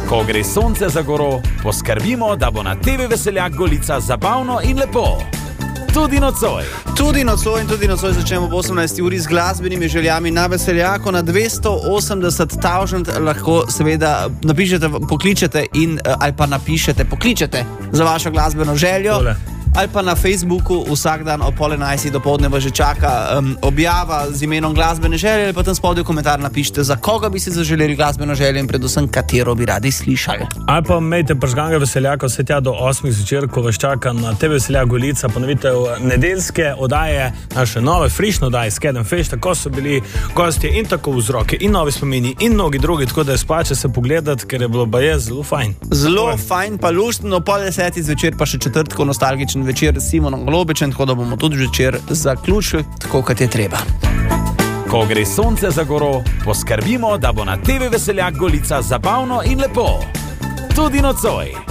Ko gre sonce za goro, poskrbimo, da bo na TV Veseljak Golica zabavno in lepo. Tudi nocoj. Tudi nocoj začnemo ob 18. uri z glasbenimi željami na Veseljaku. Na 280.000 lahko seveda napišete, pokličete ali pa pokličete za vašo glasbeno željo. Tole. Ali pa na Facebooku vsak dan ob 10:30 dopoldne vas že čaka objava z imenom glasbene želje, ali pa tam spodaj v komentar napišite, za koga bi si zaželeli glasbeno željo in predvsem katero bi radi slišali. Ali pa imejte pržganega Veseljaka vse tja do 8 zvečer, ko vas čaka na TV Veseljak Golica ponovitev nedeljske oddaje, naše nove, frišne oddaje Skedem Feš, tako so bili gostje in tako vzroke in novi spomini in mnogi drugi, tako da je splača se pogledati, ker je bilo baje zelo fajn. Zelo fajn, pa luštno, 9:30 zvečer pa še četrtko nostalgičen večer s Simonom Golobičem, tako da bomo tudi večer zaključili tako, kot je treba. Ko gre sonce za goro, poskrbimo, da bo na TV Veseljak Golica zabavno in lepo. Tudi nocoj.